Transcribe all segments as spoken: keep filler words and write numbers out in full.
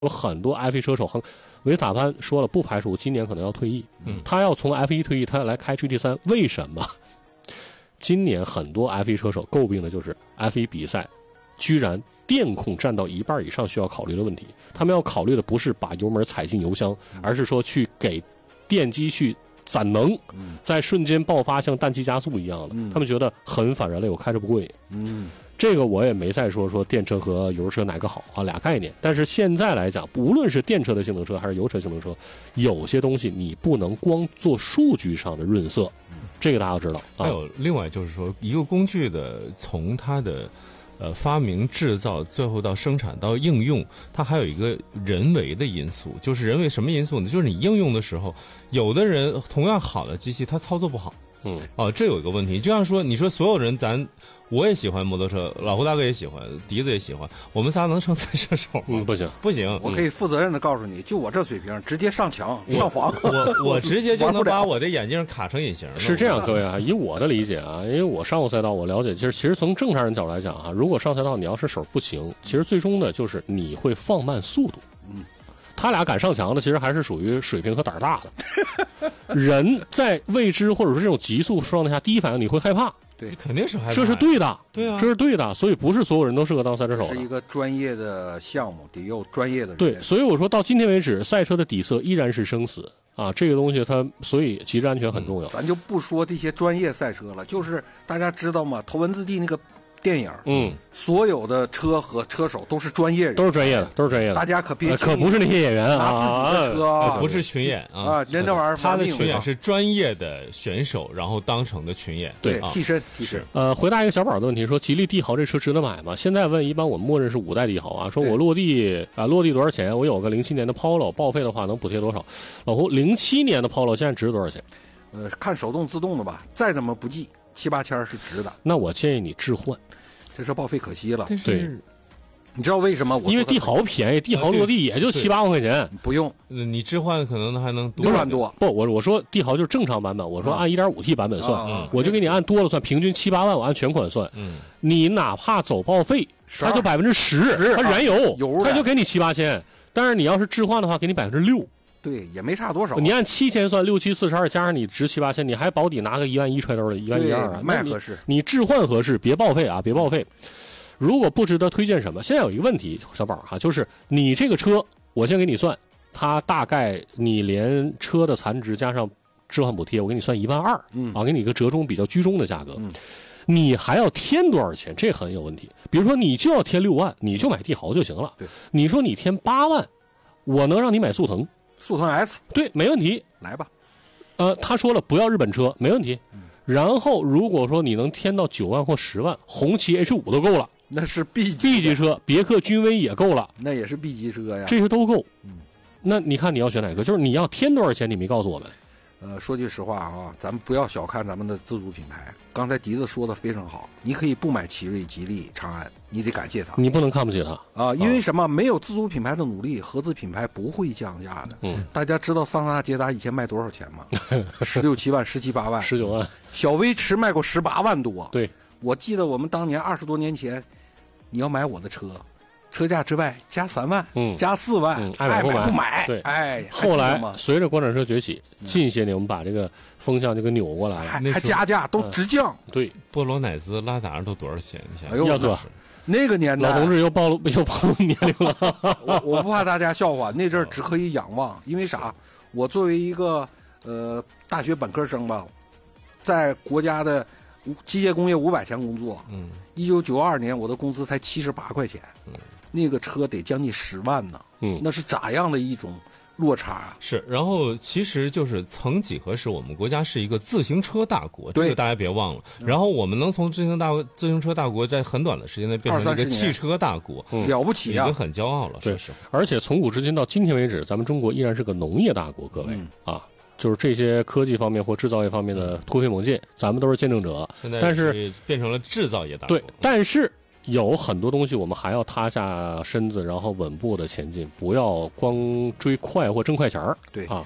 有很多 F 一 车手，很维斯塔潘说了，不排除今年可能要退役。 嗯， 他要从 F 一 退役，他要来开 G T 三，为什么？今年很多 F 一 车手诟病的就是 F 一 比赛居然电控占到一半以上需要考虑的问题。他们要考虑的不是把油门踩进油箱，而是说去给电机去攒能，在瞬间爆发，像氮气加速一样的。他们觉得很反人类，我开着不过瘾。 嗯。 这个我也没再说说电车和油车哪个好啊，俩概念。但是现在来讲，无论是电车的性能车还是油车性能车，有些东西你不能光做数据上的润色，这个大家要知道。 还有另外就是说，一个工具的从它的呃发明、制造，最后到生产到应用，它还有一个人为的因素。就是人为什么因素呢？就是你应用的时候，有的人同样好的机器，它操作不好。 嗯， 哦，这有一个问题，就像说，你说所有人，咱我也喜欢摩托车，老胡大哥也喜欢，笛子也喜欢，我们仨能成赛车手吗？ 嗯，不行， 不行。 我可以负责任的告诉你，就我这水平，直接上墙上房， 我我直接就能把我的眼镜卡成隐形了。 是这样，各位啊，以我的理解啊，因为我上过赛道，我了解，其实其实从正常人角度来讲啊，如果上赛道你要是手不行，其实最终的就是你会放慢速度。嗯。他俩敢上墙的，其实还是属于水平和胆儿大的。人在未知或者是这种急速状态下，第一反应你会害怕， 对， 肯定是害怕， 这是对的， 对啊， 这是对的。所以不是所有人都适合当赛车手的， 这是一个专业的项目，得有专业的人。 对，所以我说到今天为止，赛车的底色依然是生死啊，这个东西它，所以极致安全很重要。 咱就不说这些专业赛车了，就是大家知道吗？头文字 D 那个电影， 嗯， 所有的车和车手都是专业人， 都是专业的，都是专业的。 大家可别、 呃、可不是那些演员啊， 拿自己的车、啊， 不是群演啊， 啊，人这玩意儿他的群演是专业的选手，然后当成的群演， 对， 啊、 替身，替身。 呃，回答一个小宝的问题，说吉利帝豪这车值得买吗？现在问，一般我们默认是五代帝豪啊，说我落地啊，落地多少钱？我有个零七年的 Polo， 报废的话能补贴多少？老胡，零七年的 Polo 现在值多少钱？ 呃，看手动自动的吧，再怎么不济，七八千是值的。 那我建议你置换。 这车报废可惜了， 对， 你知道为什么？ 因为帝豪便宜，帝豪落地也就七八万块钱， 不用， 你置换可能还能六万多。 不，我我说帝豪就是正常版本，我说按 一点五 T 版本算， 啊、 我就给你按多了算，平均七八万，我按全款算。 嗯， 你哪怕走报废，它就百分之十，它燃油， 油它就给你七八千。但是你要是置换的话，给你百分之六。 对，也没差多少。 你按七千算，六七四十二，加上你值七八千，你还保底拿个一万一揣兜的，一万一二啊， 卖合适。 你置换合适，别报废啊，别报废。如果不值得推荐什么，现在有一个问题，小宝哈，就是你这个车，我先给你算，它大概你连车的残值加上置换补贴，我给你算一万二，嗯啊，给你一个折中比较居中的价格， 嗯， 你还要添多少钱？这很有问题。比如说你就要添六万，你就买帝豪就行了。 对， 你说你添八万，我能让你买速腾， 速腾 S， 对，没问题， 来吧。 呃，他说了不要日本车，没问题。嗯、然后如果说你能添到九万或十万，红旗 H 五 都够了。 那是 B 级 B 级车，别克君威也够了， 那也是 B 级车呀， 这些都够。 嗯， 那你看你要选哪个？就是你要添多少钱，你没告诉我们。 呃，说句实话啊，咱们不要小看咱们的自主品牌。刚才笛子说的非常好，你可以不买奇瑞、吉利、长安，你得感谢他， 你不能看不起他啊！因为什么？没有自主品牌的努力，合资品牌不会降价的。 嗯， 大家知道桑塔纳捷达以前卖多少钱吗？十六七万、十七八万、 十九万。 小威驰卖过十八万多。 对， 我记得我们当年二十多年前。你要买我的车，车价之外加三万， 嗯， 加四万， 嗯、爱买不买不买。 对，哎， 后来随着国产车崛起，近些年我们把这个风向就给扭过来了， 还还加价都直降。 嗯、对， 波罗乃兹、拉达都多少钱？你想， 哎呦哥， 那个年代， 老同志又暴露又暴露年龄了。 我我不怕大家笑话，那阵儿只可以仰望，因为啥？我作为一个呃大学本科生吧，在国家的机械工业五百强工作， 嗯。 一九九二年，我的工资才七十八块钱，嗯，那个车得将近十万呢， 嗯， 那是咋样的一种落差啊？ 是，然后其实就是曾几何时，我们国家是一个自行车大国，这个大家别忘了。然后我们能从自行大自行车大国，在很短的时间内变成一个汽车大国， 嗯、了不起啊， 已经很骄傲了。 对， 是。 而且从古至今到今天为止，咱们中国依然是个农业大国，各位、 嗯、 啊。就是这些科技方面或制造业方面的突飞猛进，咱们都是见证者。 现在但是变成了制造业大国。 对，但是有很多东西我们还要塌下身子，然后稳步的前进，不要光追快或挣快钱儿。 对啊，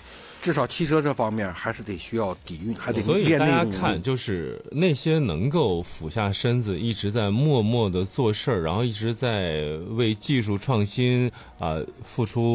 至少汽车这方面还是得需要底蕴，还得所以大练内功。 家看，就是那些能够俯下身子，一直在默默的做事儿，然后一直在为技术创新啊、呃付出